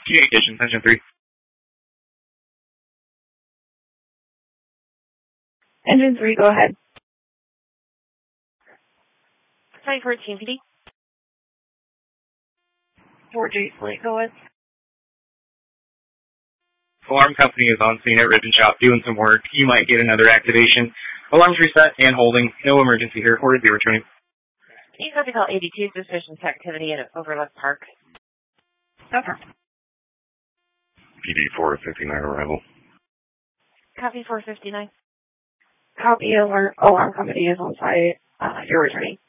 Communications, Engine 3. Engine 3, go ahead. Site 14, PD. 4G Fleet, go ahead. Alarm company is on scene at Ribbon Shop doing some work. You might get another activation. Alarms reset and holding. No emergency here. 4-0 returning. Can you copy call 82, suspicious activity at Overlook Park? Over. PD 459 arrival. Copy 459. Copy, alarm company is on site. You're returning.